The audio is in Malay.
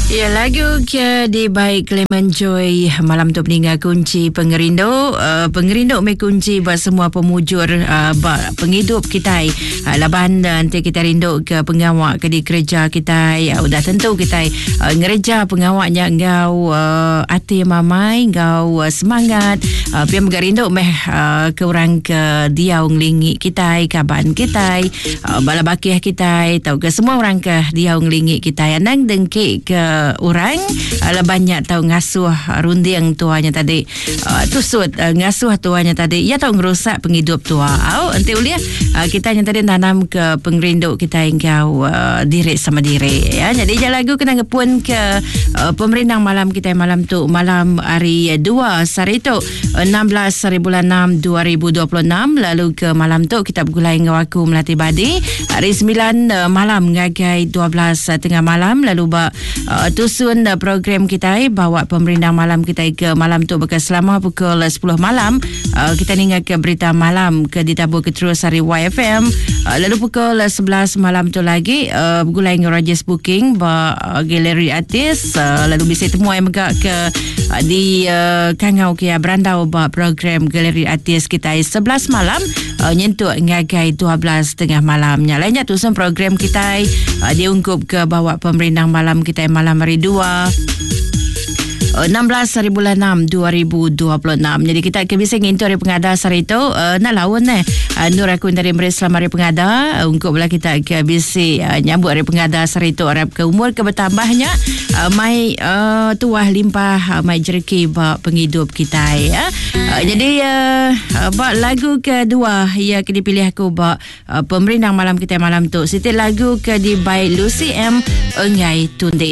Ya, lagu ke di baik Clement Joy malam tu peninggal kunci pengerindu me kunci buat semua pemujur penghidup kita laban nanti kita rindu ke pengawak ke di kerja kita udah tentu kita ngereja pengawaknya engkau hati mamai engkau semangat pian mengerindu meh ke orang ke diaung lingi kita kaban kita bala bakih kita tahu ke semua orang ke diaung lingi kita nang dengki ke orang banyak tahu ngasuh runding tuanya tadi tusut ngasuh tuanya tadi ia tahu ngerusak penghidup tua nanti ulia kita yang tadi tanam ke pengerindu kita engkau diri sama diri ya. Jadi je lagu kena ngepun ke pemerintah malam kita malam tu malam hari 2 hari tu 16 hari bulan 6 2026 lalu ke malam tu kita bergulai dengan aku Melati Badi hari 9 malam ngagai 12 tengah malam lalu tusun program kita bawa pemerintah malam kita ke malam tu bekas selama pukul 10 malam kita ningat ke berita malam ke ditabur ke terus hari YFM lalu pukul 11 malam tu lagi bergulai dengan Rogers Booking galeri artis lalu bisa temu yang megak ke di Kangau Kia Berandau program galeri artis kita 11 malam nyentuh ngagai 12 tengah malamnya lainnya tusun program kita diungkup ke bawa pemerintah malam kita malam hari 16 hari bulan 6 2026. Jadi kita akan bisa ngintu hari pengada hari itu nak lawan Nur aku dari Meris selama hari pengada untuk pula kita akan bisa nyambut hari pengada hari itu harap ke umur ke bertambahnya mai tuah limpah mai jerki penghidup kita ya. Jadi lagu kedua ia akan dipilih aku pemerintah malam kita malam tu. Siti lagu ke di by Lucy M Engai Tunde.